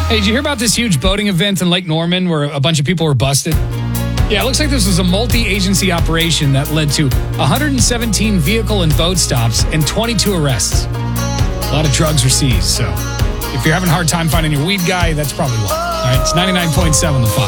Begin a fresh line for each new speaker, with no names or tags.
Hey, did you hear about this huge boating event in Lake Norman where a bunch of people were busted? Yeah, it looks like this was a multi-agency operation that led to 117 vehicle and boat stops and 22 arrests. A lot of drugs were seized, so if you're having a hard time finding your weed guy, that's probably why. All right, it's 99.7 The Fox.